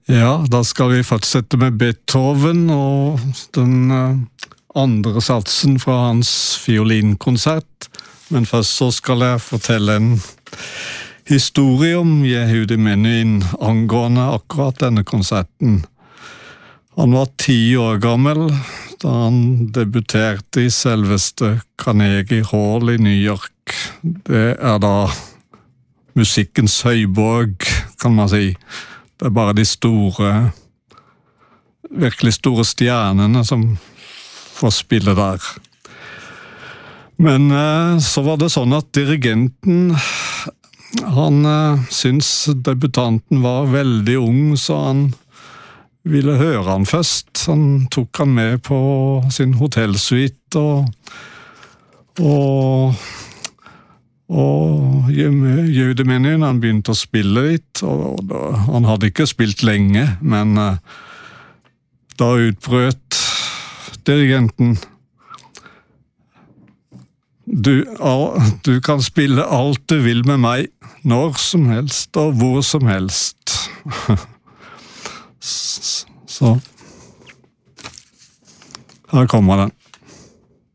Ja, da skal vi fortsette med Beethoven og den andre satsen fra hans fiolinkonsert. Men først så skal jeg fortelle en historie om Yehudi Menuhin angående akkurat denne konserten. Han var 10 år gammel da han debuterte i selveste Carnegie Hall i New York. Det da musikkens høyborg, kan man si. Det bare de virkelig store stjernene som får spille der. Men så var det sånn at dirigenten, han syntes debutanten var veldig ung, så han ville høre han først. Han tok han med på sin hotellsuite, og Yehudi Menuhin, han begynte å spille litt, og han hadde ikke spilt lenge, men da utbrøt dirigenten: du kan spille alt du vil med meg, når som helst og hvor som helst. Så her kommer den.